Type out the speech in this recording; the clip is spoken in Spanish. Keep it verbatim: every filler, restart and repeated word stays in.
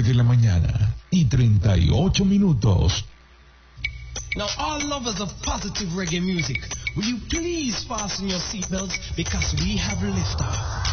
de la mañana y treinta y ocho minutos. Now, all lovers of positive reggae music, will you please fasten your seatbelts because we have liftoff.